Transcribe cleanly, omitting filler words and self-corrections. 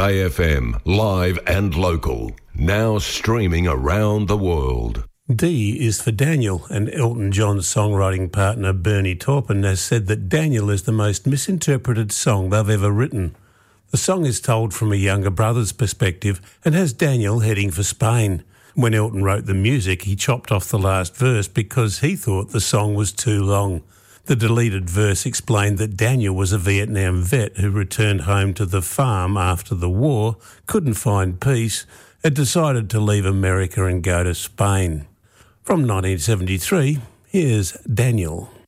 Bay FM, live and local. Now streaming around the world. D is for Daniel, and Elton John's songwriting partner Bernie Taupin has said that Daniel is the most misinterpreted song they've ever written. The song is told from a younger brother's perspective and has Daniel heading for Spain. When Elton wrote the music, he chopped off the last verse because he thought the song was too long. The deleted verse explained that Daniel was a Vietnam vet who returned home to the farm after the war, couldn't find peace, and decided to leave America and go to Spain. From 1973, here's Daniel.